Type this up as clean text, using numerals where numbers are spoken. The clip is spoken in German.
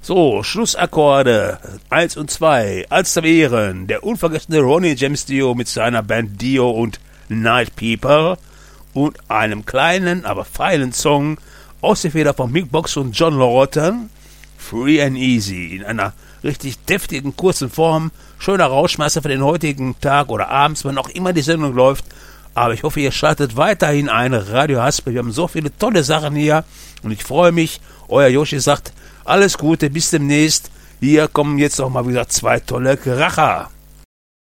So, Schlussakkorde 1 und 2, als Ehren, der unvergessene Ronnie James Dio mit seiner Band Dio und Night People und einem kleinen, aber feinen Song aus der Feder von Mick Box und John Lawton, Free and Easy, in einer richtig deftigen, kurzen Form, schöner Rauschmeister für den heutigen Tag oder abends, wann auch immer die Sendung läuft. Aber ich hoffe, ihr schaltet weiterhin ein, Radio Haspel. Wir haben so viele tolle Sachen hier und ich freue mich. Euer Yoshi sagt, alles Gute, bis demnächst. Hier kommen jetzt noch mal wieder 2 tolle Kracher.